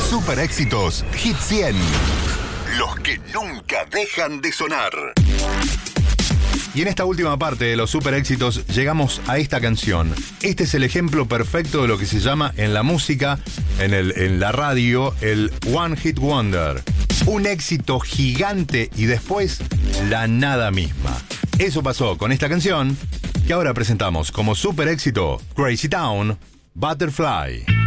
Super éxitos Hit 100. Los que nunca dejan de sonar. Y en esta última parte de los super éxitos llegamos a esta canción. Este es el ejemplo perfecto de lo que se llama en la música, en la radio, el One Hit Wonder. Un éxito gigante y después la nada misma. Eso pasó con esta canción que ahora presentamos como super éxito, Crazy Town, Butterfly.